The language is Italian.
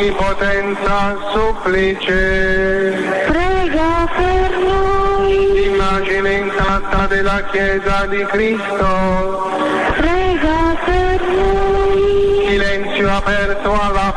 onnipotenza supplice. Prega per noi. Immagine intatta della Chiesa di Cristo. Prega per noi. Silenzio aperto alla